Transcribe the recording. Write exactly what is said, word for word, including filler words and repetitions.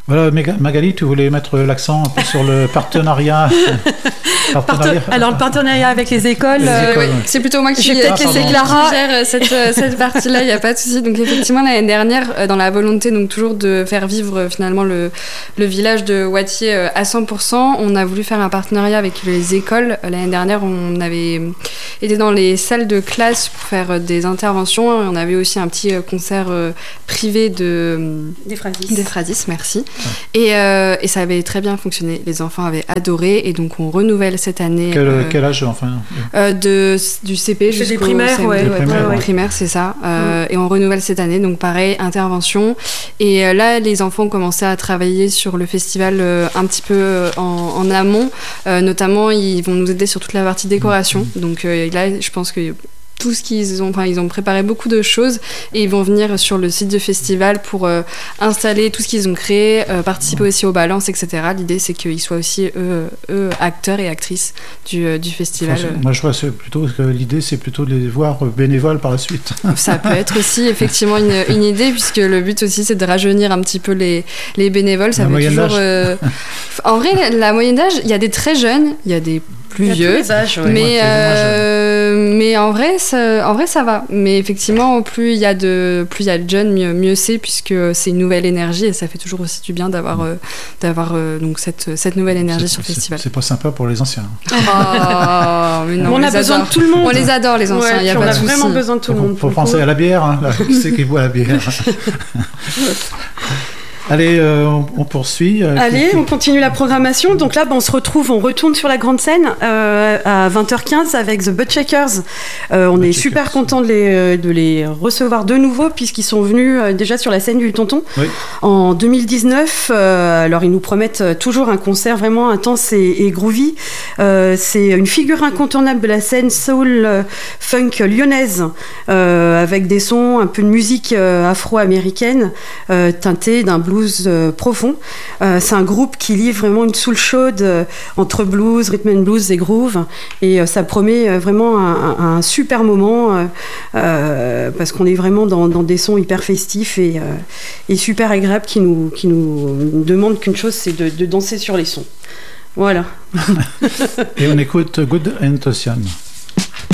Voilà, Magali, tu voulais mettre l'accent un peu sur le partenariat. partenariat. Alors, le partenariat avec les écoles, les euh, écoles. Oui. C'est plutôt moi qui, je vais peut-être ah, laisser Clara qui gère cette, cette partie-là, il n'y a pas de souci. Donc, effectivement, l'année dernière, dans la volonté donc, toujours de faire vivre finalement le, le village de Wattier à cent pour cent, on a voulu faire un partenariat avec les écoles. L'année dernière, on avait été dans les salles de classe pour faire des interventions. On avait aussi un petit concert privé de... Des Phrasis. Des Phrasis, merci. Ouais. Et, euh, et ça avait très bien fonctionné. Les enfants avaient adoré et donc on renouvelle cette année. Quel, euh, quel âge enfin euh, de, Du C P jusqu'au des primaires, C M deux, ouais. ouais, primaires, ouais. ouais. Primaire, c'est ça. Euh, Mm. Et on renouvelle cette année, donc pareil, intervention. Et euh, là, les enfants ont commencé à travailler sur le festival euh, un petit peu en, en amont. Euh, notamment, ils vont nous aider sur toute la partie décoration. Mm. Donc euh, là, je pense que tout ce qu'ils ont, enfin, ils ont préparé beaucoup de choses et ils vont venir sur le site du festival pour euh, installer tout ce qu'ils ont créé, euh, participer aussi aux balances, et cetera. L'idée, c'est qu'ils soient aussi eux, eux acteurs et actrices du, euh, du festival. Enfin, moi, je vois c'est plutôt que l'idée, c'est plutôt de les voir bénévoles par la suite. Ça peut être aussi effectivement une, une idée, puisque le but aussi, c'est de rajeunir un petit peu les, les bénévoles. Ça la peut moyenne toujours. d'âge. Euh... En vrai, la, la moyenne d'âge, il y a des très jeunes, il y a des plus Il y a vieux, tous les âges, ouais. mais euh, mais en vrai, ça, en vrai, ça va. Mais effectivement, plus il y a de plus il y a de jeunes, mieux, mieux c'est, puisque c'est une nouvelle énergie et ça fait toujours aussi du bien d'avoir euh, d'avoir euh, donc cette cette nouvelle énergie c'est, sur le c'est, festival. C'est pas sympa pour les anciens. Oh, mais non, on, on a besoin adore. de tout le monde. On les adore, les anciens. Ouais, y a on pas a de souci. vraiment besoin de tout le monde. Faut penser à la bière, hein, là. Qui c'est qui boit la bière? Allez, euh, on, on poursuit. Euh, Allez, qui... on continue la programmation. Donc là, bah, on se retrouve, on retourne sur la grande scène euh, à vingt heures quinze avec The Buttcheckers. Euh, on Butt est Shakers. super content de les, de les recevoir de nouveau puisqu'ils sont venus euh, déjà sur la scène du Tonton oui. en deux mille dix-neuf. Euh, alors, ils nous promettent toujours un concert vraiment intense et, et groovy. Euh, c'est une figure incontournable de la scène soul euh, funk lyonnaise euh, avec des sons, un peu de musique euh, afro-américaine euh, teintée d'un blues Euh, profond. Euh, c'est un groupe qui livre vraiment une soul chaude euh, entre blues, rhythm and blues et groove. Et euh, ça promet euh, vraiment un, un, un super moment euh, euh, parce qu'on est vraiment dans, dans des sons hyper festifs et, euh, et super agréables qui nous, qui nous demandent qu'une chose, c'est de, de danser sur les sons. Voilà. Et on écoute Good Intention.